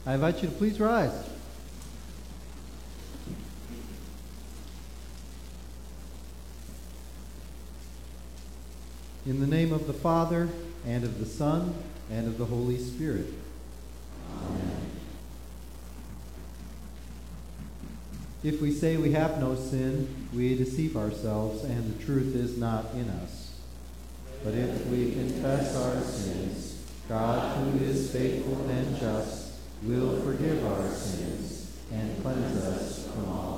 I invite you to please rise. In the name of the Father, and of the Son, and of the Holy Spirit. Amen. If we say we have no sin, we deceive ourselves, and the truth is not in us. But if we confess our sins, God, who is faithful and just, will forgive our sins and cleanse us from all